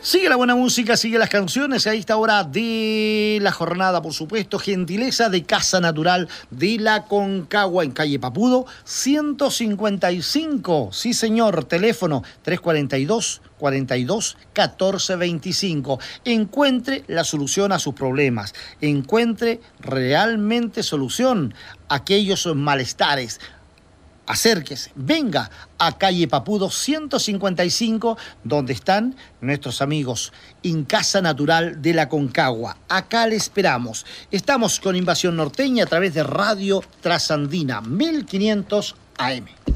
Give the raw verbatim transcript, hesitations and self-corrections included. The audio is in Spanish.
Sigue la buena música, sigue las canciones a esta hora de la jornada, por supuesto. Gentileza de Casa Natural de la Concagua en calle Papudo, ciento cincuenta y cinco. Sí, señor, teléfono tres cuarenta y dos, cuarenta y dos, catorce veinticinco. Encuentre la solución a sus problemas. Encuentre realmente solución a aquellos malestares. Acérquese, venga a calle Papudo ciento cincuenta y cinco, donde están nuestros amigos en Casa Natural de la Concagua. Acá le esperamos. Estamos con Invasión Norteña a través de Radio Trasandina, mil quinientos A M.